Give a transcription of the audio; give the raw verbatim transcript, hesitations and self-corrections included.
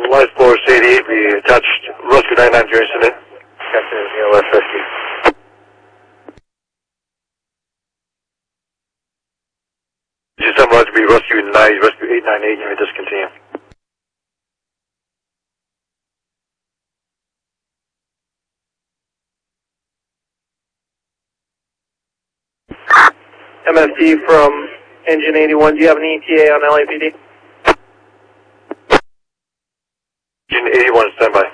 Life Force eighty-eight, we attached Rescue ninety-nine to your incident. Captain E L S Rescue. G seven Roger, be Rescue nine, Rescue eight nine eight, you may discontinue. M S D from Engine eighty-one, do you have an E T A on L A P D? Engine eighty-one, standby.